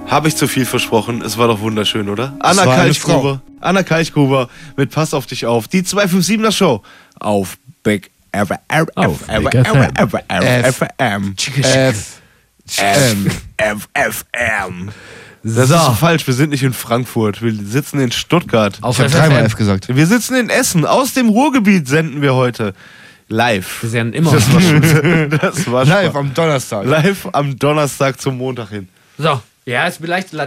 Habe ich zu viel versprochen? Es war doch wunderschön, oder? Es war eine Frau. Anna Kalchgruber mit Pass auf dich auf. Die 257er Show auf Big FM. Das ist falsch, wir sind nicht in Frankfurt, wir sitzen in Stuttgart. Ich habe dreimal F gesagt. Wir sitzen in Essen, aus dem Ruhrgebiet senden wir heute. Live. Wir senden immer. Das war Live am Donnerstag. Live am Donnerstag zum Montag hin. So, ja, es ist leichte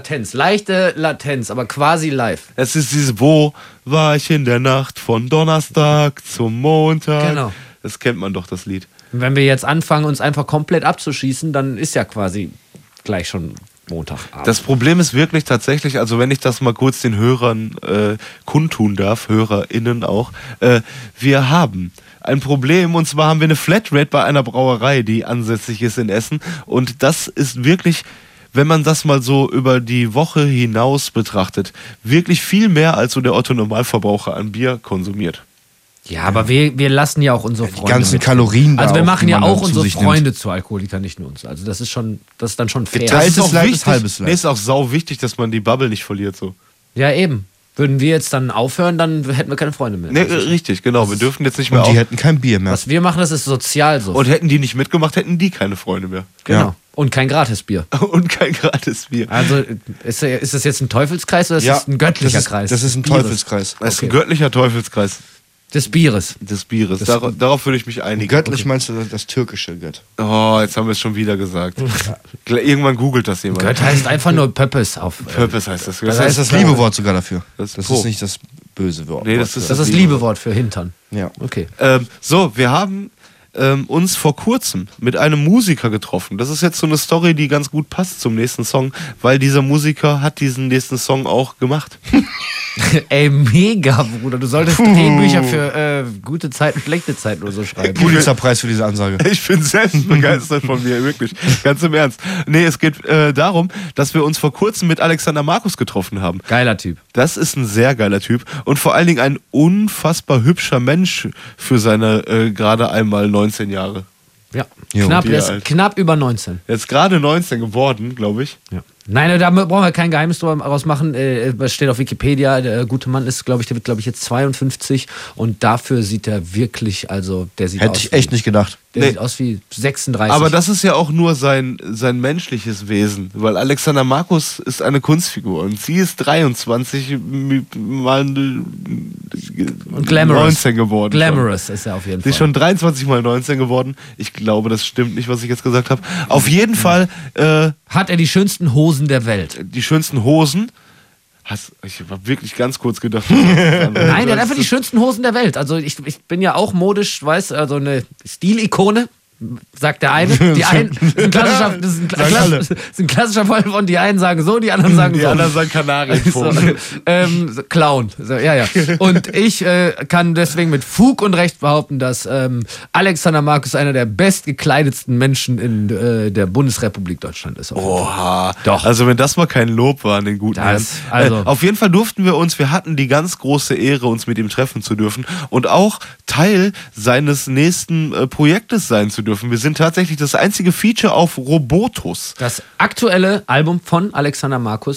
Latenz, aber quasi live. Es ist dieses, wo war ich in der Nacht von Donnerstag zum Montag? Genau. Das kennt man doch, das Lied. Und wenn wir jetzt anfangen, uns einfach komplett abzuschießen, dann ist ja quasi gleich schon Montagabend. Das Problem ist wirklich tatsächlich, also wenn ich das mal kurz den Hörern kundtun darf, HörerInnen auch, wir haben ein Problem, und zwar haben wir eine Flatrate bei einer Brauerei, die ansässig ist in Essen, und das ist wirklich, wenn man das mal so über die Woche hinaus betrachtet, wirklich viel mehr, als so der Otto-Normalverbraucher an Bier konsumiert. Ja, aber wir lassen ja auch unsere Freunde. Die ganzen mit. Kalorien da Also wir auch, machen die ja man auch zu unsere sich Freunde zu Alkoholikern, nicht nur uns. Also das ist dann schon fair. Geteiltes Leid ist wichtig, halbes Leid. ist auch sau wichtig, dass man die Bubble nicht verliert. So. Ja, eben. Würden wir jetzt dann aufhören, dann hätten wir keine Freunde mehr. Nee, richtig, genau. Wir dürfen jetzt nicht mehr Und die hätten kein Bier mehr. Was wir machen, das ist sozial so. Und hätten die nicht mitgemacht, hätten die keine Freunde mehr. Genau. Ja. Und kein Gratisbier. Und kein Gratisbier. Also ist das jetzt ein Teufelskreis oder ist das ein göttlicher Kreis? Das ist ein Bieres. Teufelskreis. Das ist ein göttlicher Teufelskreis Des Bieres. des Bieres. Darauf würde ich mich einigen. Göttlich meinst du das türkische Gött? Oh, jetzt haben wir es schon wieder gesagt. Irgendwann googelt das jemand. Gött heißt einfach nur Pöppes auf. Purpose heißt das. Das heißt das Liebewort sogar dafür. Das Das Pro. ist nicht das böse Wort. Nee, das ist Das ist das Liebewort für Hintern. Ja. Okay. So, wir haben uns vor kurzem mit einem Musiker getroffen. Das ist jetzt so eine Story, die ganz gut passt zum nächsten Song, weil dieser Musiker hat diesen nächsten Song auch gemacht. Ey, mega, Bruder. Du solltest Drehbücher für gute Zeiten, schlechte Zeiten oder so schreiben. Pulitzerpreis für diese Ansage. Ich bin selbst begeistert von mir, wirklich. Ganz im Ernst. Nee, es geht darum, dass wir uns vor kurzem mit Alexander Markus getroffen haben. Geiler Typ. Das ist ein sehr geiler Typ und vor allen Dingen ein unfassbar hübscher Mensch für seine gerade einmal 19 Jahre. Ja. Jo, Knapp, die der ist alt. knapp über 19. Er ist gerade 19 geworden, glaube ich. Ja. Nein, da brauchen wir kein Geheimnis daraus machen. Es steht auf Wikipedia, der gute Mann ist, der wird, glaube ich, jetzt 52 und dafür sieht er wirklich, also der sieht Hätte aus ich echt nicht gedacht. Der Nee. sieht aus wie 36. Aber das ist ja auch nur sein menschliches Wesen, weil Alexander Markus ist eine Kunstfigur und sie ist 23 mal und glamorous. 19 geworden. Glamorous ist er auf jeden Sie Fall. ist schon 23 mal 19 geworden. Ich glaube, das stimmt nicht, was ich jetzt gesagt habe. Auf jeden Fall Hat er die schönsten Hosen der Welt. die schönsten Hosen. Ich habe wirklich ganz kurz gedacht. Nein, der hat einfach die schönsten Hosen der Welt. Also ich bin ja auch modisch, weißt, also eine Stilikone, sagt der eine. Die einen, das ist ein klassischer Fall von, die einen sagen so, die anderen sagen Die so. anderen sagen Kanarienvogel. So, Clown. So, ja. Und ich kann deswegen mit Fug und Recht behaupten, dass Alexander Markus einer der bestgekleidetsten Menschen in der Bundesrepublik Deutschland ist. Oha. Doch. Also wenn das mal kein Lob war an den guten Herrn. Also- Auf jeden Fall wir hatten die ganz große Ehre, uns mit ihm treffen zu dürfen und auch Teil seines nächsten Projektes sein zu dürfen. Wir sind tatsächlich das einzige Feature auf Robotus. Das aktuelle Album von Alexander Markus